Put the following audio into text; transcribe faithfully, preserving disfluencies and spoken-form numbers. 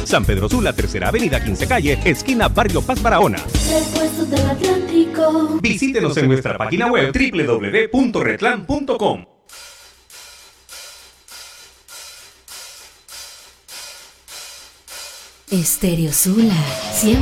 San Pedro Sula, Tercera Avenida, quince Calle, esquina Barrio Paz Barahona. Repuestos del Atlántico. Visítenos en nuestra página web doble u doble u doble u punto retlan punto com. Estéreo Sula, siempre